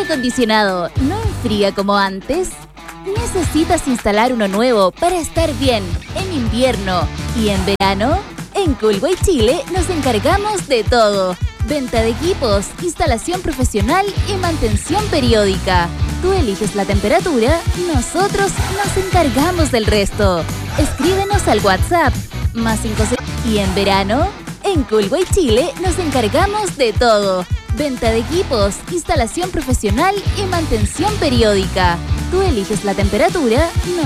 acondicionado no enfría como antes? ¿Necesitas instalar uno nuevo para estar bien en invierno y en verano? En Coolway Chile nos encargamos de todo. Venta de equipos, instalación profesional y mantención periódica. Tú eliges la temperatura, nosotros nos encargamos del resto. Escríbenos al WhatsApp +56. Y en verano, en Coolway Chile nos encargamos de todo. Venta de equipos, instalación profesional y mantención periódica. Tú eliges la temperatura,